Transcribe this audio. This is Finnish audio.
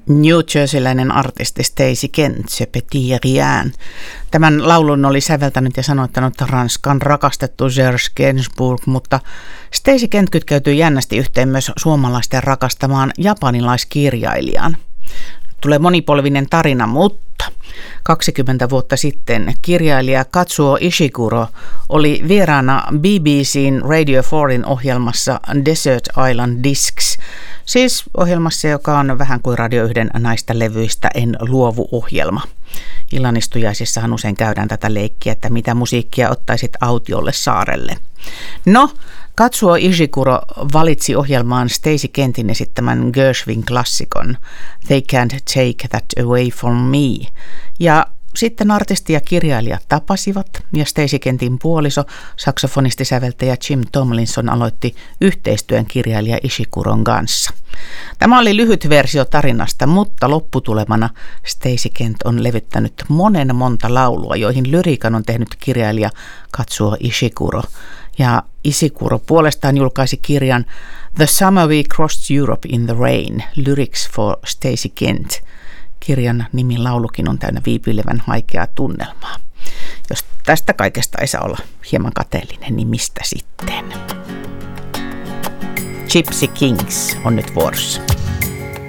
New Jerseyläinen artisti Stacey Kent, Je Petit Rien. Tämän laulun oli säveltänyt ja sanoittanut Ranskan rakastettu Serge Gainsbourg, mutta Stacey Kent kytkeytyy jännästi yhteen myös suomalaisten rakastamaan japanilaiskirjailijaan. Tulee monipolvinen tarina, mutta 20 vuotta sitten kirjailija Katsuo Ishiguro oli vieraana BBC:n Radio 4:in ohjelmassa Desert Island Discs, siis ohjelmassa, joka on vähän kuin Radio 1 näistä levyistä en luovu -ohjelma. Illanistujaisissahan usein käydään tätä leikkiä, että mitä musiikkia ottaisit autiolle saarelle. No, Katsuo Ishiguro valitsi ohjelmaan Stacey Kentin esittämän Gershwin-klassikon They Can't Take That Away From Me. Ja sitten artisti ja kirjailija tapasivat ja Stacey Kentin puoliso, saksofonistisäveltäjä Jim Tomlinson aloitti yhteistyön kirjailija Ishiguron kanssa. Tämä oli lyhyt versio tarinasta, mutta lopputulemana Stacey Kent on levyttänyt monta laulua, joihin lyriikan on tehnyt kirjailija Katsuo Ishiguro. Ja Ishiguro puolestaan julkaisi kirjan The Summer We Crossed Europe in the Rain, Lyrics for Stacey Kent. Kirjan nimin laulukin on täynnä viipyilevän haikeaa tunnelmaa. Jos tästä kaikesta ei saa olla hieman kateellinen, niin mistä sitten? Gypsy Kings on nyt vuorossa.